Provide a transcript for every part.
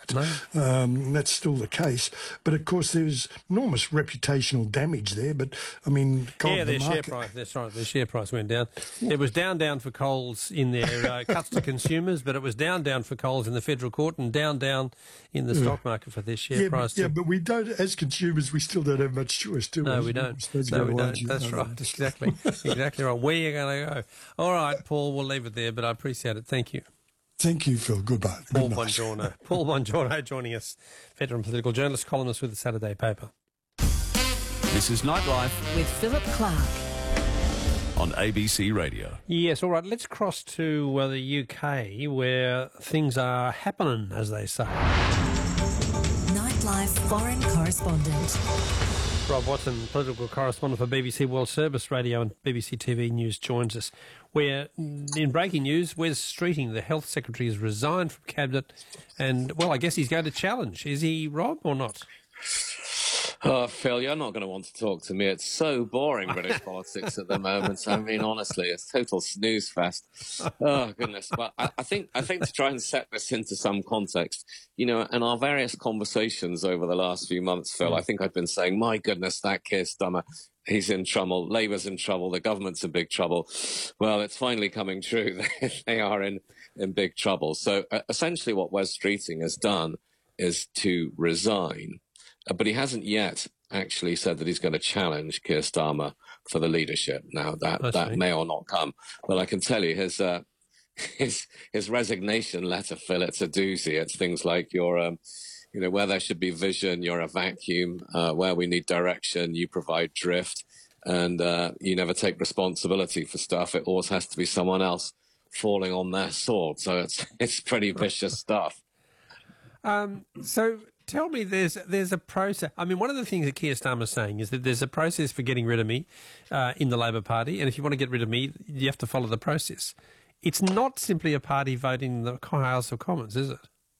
worked. No. That's still the case. But, of course, there's enormous reputational damage there. But, I mean... their share price, that's right, their share price went down. It was down for Coles in their cuts to consumers, but it was down for Coles in the federal court and down in the stock market for their share price. But we don't, as consumers, we still don't have much choice, do we? No, we don't. That's right, exactly. Exactly right. Where are you going to go? All right, Paul, we'll leave it there, but I appreciate it. Thank you. Thank you, Phil. Goodbye. Paul Bongiorno. Paul Bongiorno joining us, veteran political journalist, columnist with the Saturday paper. This is Nightlife with Philip Clark on ABC Radio. Yes, all right. Let's cross to the UK where things are happening, as they say. Nightlife foreign correspondent. Rob Watson, political correspondent for BBC World Service Radio and BBC TV News, joins us. Where, in breaking news, Wes Streeting, the Health Secretary, has resigned from Cabinet and, well, I guess he's going to challenge. Is he, Rob, or not? Oh, Phil, you're not going to want to talk to me. It's so boring, British politics at the moment. I mean, honestly, it's total snooze fest. Oh, goodness. But I think to try and set this into some context, you know, in our various conversations over the last few months, Phil, I think I've been saying, my goodness, that Keir Starmer, he's in trouble. Labour's in trouble. The government's in big trouble. Well, it's finally coming true. They are in big trouble. So essentially what Wes Streeting has done is to resign. But he hasn't yet actually said that he's going to challenge Keir Starmer for the leadership. Now, that may or not come. But I can tell you his resignation letter, Phil, it's a doozy. It's things like where there should be vision, you're a vacuum. Where we need direction, you provide drift. And you never take responsibility for stuff. It always has to be someone else falling on their sword. So it's pretty vicious stuff. So tell me, there's a process. I mean, one of the things that Keir Starmer is saying is that there's a process for getting rid of me in the Labor Party, and if you want to get rid of me, you have to follow the process. It's not simply a party voting in the House of Commons, is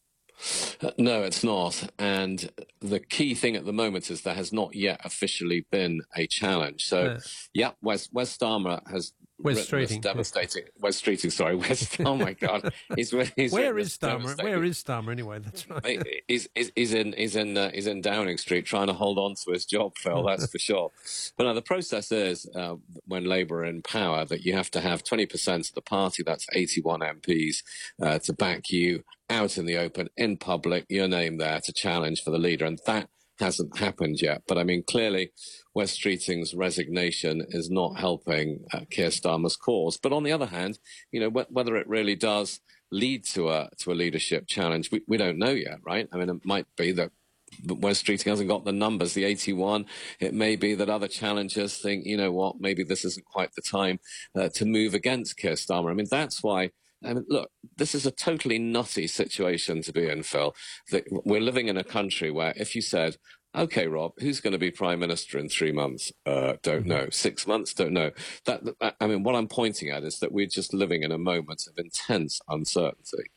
it? No, it's not. And the key thing at the moment is there has not yet officially been a challenge. So, Wes Starmer has Wes Streeting. Devastating. Wes Streeting, sorry. Oh, my God. Where is Starmer? Where is Starmer anyway? That's right. He's in Downing Street trying to hold on to his job, Phil, that's for sure. But no, the process is, when Labour are in power, that you have to have 20% of the party, that's 81 MPs, to back you out in the open, in public, your name there to challenge for the leader. And that hasn't happened yet. But I mean, clearly, Wes Streeting's resignation is not helping Keir Starmer's cause. But on the other hand, you know, whether it really does lead to a leadership challenge, we don't know yet, right? I mean, it might be that Wes Streeting hasn't got the numbers, the 81. It may be that other challengers think, you know what, maybe this isn't quite the time to move against Keir Starmer. I mean, that's why. I mean, look, this is a totally nutty situation to be in, Phil. That we're living in a country where if you said, okay, Rob, who's going to be Prime Minister in 3 months? Don't know. 6 months? Don't know. I mean, what I'm pointing at is that we're just living in a moment of intense uncertainty.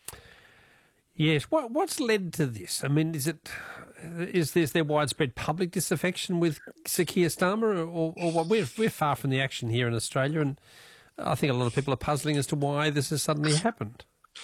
Yes. What's led to this? I mean, is there widespread public disaffection with Sir Keir Starmer, or what? We're far from the action here in Australia, and I think a lot of people are puzzling as to why this has suddenly happened.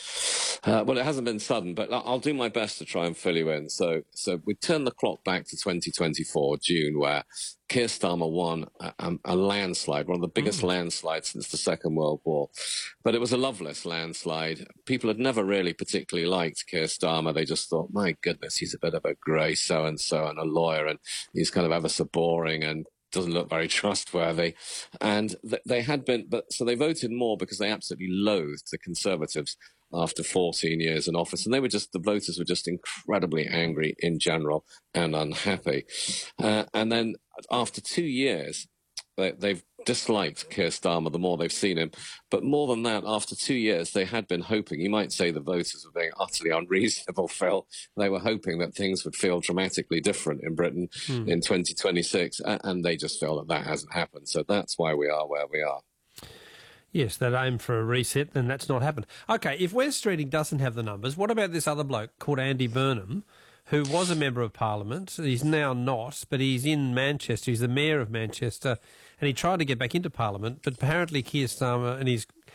Well, it hasn't been sudden, but I'll do my best to try and fill you in. So we turn the clock back to 2024, June, where Keir Starmer won a landslide, one of the biggest landslides since the Second World War. But it was a loveless landslide. People had never really particularly liked Keir Starmer. They just thought, my goodness, he's a bit of a grey so-and-so and a lawyer, and he's kind of ever so boring and doesn't look very trustworthy. And they had been, so they voted more because they absolutely loathed the Conservatives after 14 years in office. And the voters were just incredibly angry in general and unhappy. And then after 2 years, they've disliked Keir Starmer the more they've seen him. But more than that, after 2 years, they had been hoping, you might say the voters were being utterly unreasonable, Phil. They were hoping that things would feel dramatically different in Britain in 2026, and they just feel that hasn't happened. So that's why we are where we are. Yes, that aim for a reset, then that's not happened. Okay, if Wes Streeting doesn't have the numbers, what about this other bloke called Andy Burnham, who was a Member of Parliament? He's now not, but he's in Manchester. He's the Mayor of Manchester, and he tried to get back into Parliament, but apparently Keir Starmer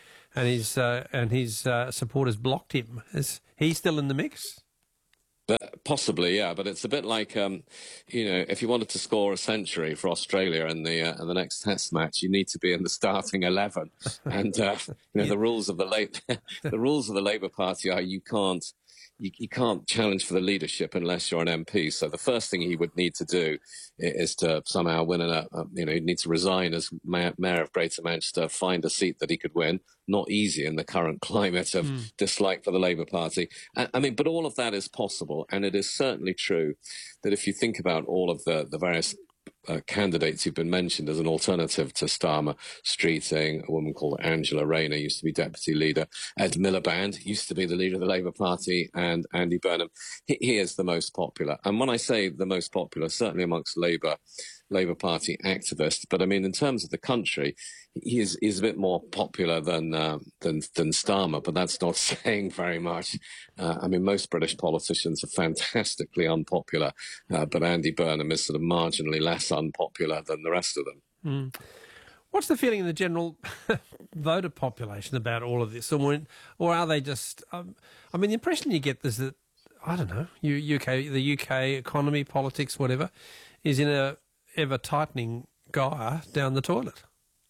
and his supporters blocked him. Is he still in the mix? Possibly, yeah, but it's a bit like, if you wanted to score a century for Australia in the next Test match, you need to be in the starting 11. And the rules of the Labour Party are you can't challenge for the leadership unless you're an MP. So the first thing he would need to do is to somehow win he'd need to resign as mayor of Greater Manchester, find a seat that he could win. Not easy in the current climate of dislike for the Labour Party. But all of that is possible. And it is certainly true that if you think about all of the various candidates who've been mentioned as an alternative to Starmer, Streeting, a woman called Angela Rayner used to be deputy leader, Ed Miliband used to be the leader of the Labour Party, and Andy Burnham. He is the most popular. And when I say the most popular, certainly amongst Labour Party activists, but I mean in terms of the country, he's a bit more popular than Starmer, but that's not saying very much. Most British politicians are fantastically unpopular, but Andy Burnham is sort of marginally less unpopular than the rest of them. What's the feeling in the general voter population about all of this, or are they just? The impression you get is that I don't know, the UK economy, politics, whatever, is in a ever tightening gyre down the toilet.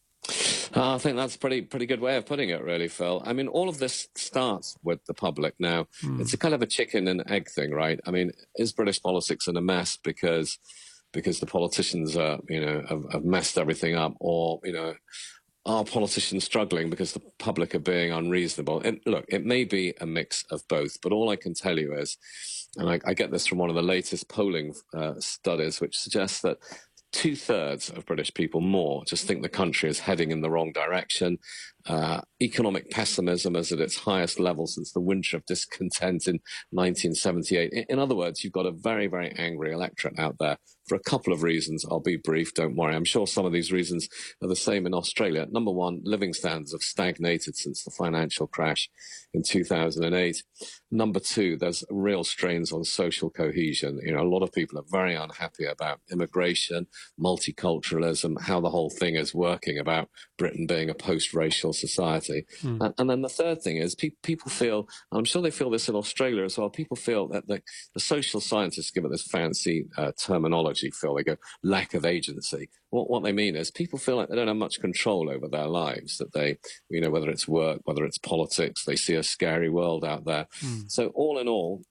I think that's a pretty good way of putting it, really, Phil. I mean, all of this starts with the public now. It's a kind of a chicken and egg thing, right? I mean, is British politics in a mess because the politicians have messed everything up, or are politicians struggling because the public are being unreasonable? And look, it may be a mix of both, but all I can tell you is, and I get this from one of the latest polling studies, which suggests that 2/3 of British people just think the country is heading in the wrong direction. Economic pessimism is at its highest level since the winter of discontent in 1978. In other words, you've got a very, very angry electorate out there for a couple of reasons. I'll be brief, don't worry. I'm sure some of these reasons are the same in Australia. Number one, living standards have stagnated since the financial crash in 2008. Number two, there's real strains on social cohesion. A lot of people are very unhappy about immigration, multiculturalism, how the whole thing is working, about Britain being a post-racial society. And then the third thing is people feel, I'm sure they feel this in Australia as well, people feel that the social scientists give it this fancy terminology, Phil. They go, lack of agency. What they mean is people feel like they don't have much control over their lives, that they, whether it's work, whether it's politics, they see a scary world out there. So all in all,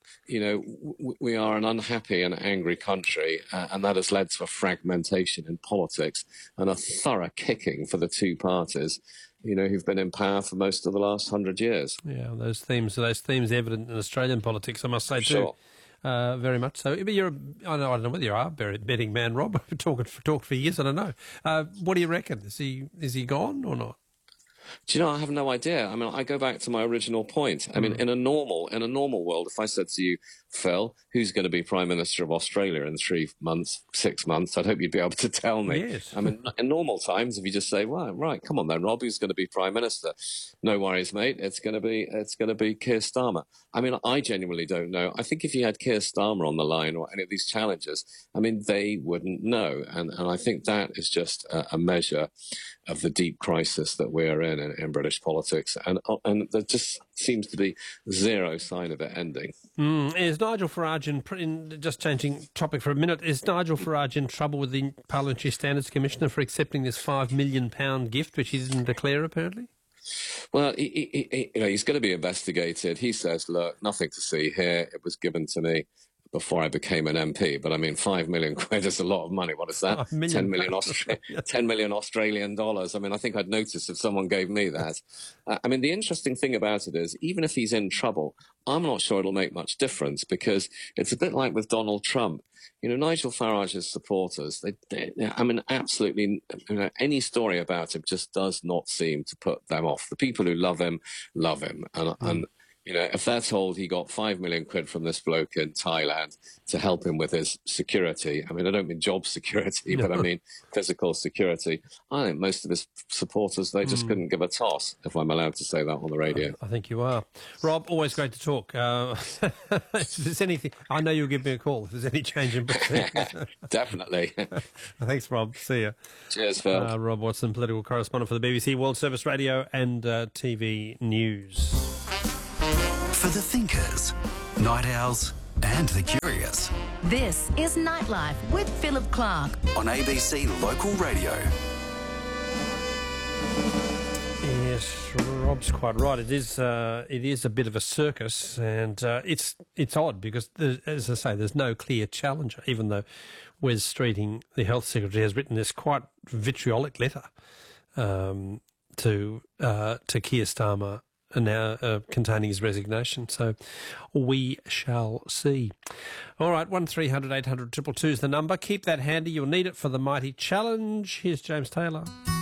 we are an unhappy and angry country, and that has led to a fragmentation in politics and a thorough kicking for the two parties, who've been in power for most of the last 100 years. Yeah, those themes evident in Australian politics, I must say, too. Sure. Very much so. But I don't know whether you are a betting man, Rob. We've talked for years. I don't know. What do you reckon? Is he gone or not? Do you know, I have no idea. I go back to my original point. In a normal world, if I said to you, Phil, who's going to be Prime Minister of Australia in 3 months, 6 months, I'd hope you'd be able to tell me. Yes. In normal times, if you just say, well, right, come on then, Rob, who's going to be Prime Minister? No worries, mate. It's going to be Keir Starmer. I genuinely don't know. I think if you had Keir Starmer on the line or any of these challenges, they wouldn't know. And I think that is just a measure of the deep crisis that we're in British politics. And there just seems to be zero sign of it ending. Is Nigel Farage, just changing topic for a minute, is Nigel Farage in trouble with the Parliamentary Standards Commissioner for accepting this £5 million gift, which he didn't declare, apparently? Well, he's going to be investigated. He says, look, nothing to see here. It was given to me before I became an MP. But £5 million is a lot of money. What is that? 10 million Australian dollars. I think I'd notice if someone gave me that. The interesting thing about it is, even if he's in trouble, I'm not sure it'll make much difference, because it's a bit like with Donald Trump. Nigel Farage's supporters, absolutely, any story about him just does not seem to put them off. The people who love him. And if they're told he got £5 million from this bloke in Thailand to help him with his security, I don't mean job security, but I mean physical security, I think most of his supporters, they just couldn't give a toss, if I'm allowed to say that on the radio. I think you are. Rob, always great to talk. If there's anything, I know you'll give me a call if there's any change in proceedings. Definitely. Thanks, Rob. See you. Cheers, Phil. Rob Watson, political correspondent for the BBC World Service Radio and TV News. For the thinkers, night owls and the curious This is Nightlife with Philip Clark. on ABC Local Radio. Yes, Rob's quite right. It is a bit of a circus, and it's odd because, as I say, there's no clear challenger, even though Wes Streeting, the Health Secretary, has written this quite vitriolic letter to Keir Starmer, now containing his resignation. So we shall see. All right, 1300 800 222 is the number. Keep that handy. You'll need it for the mighty challenge. Here's James Taylor.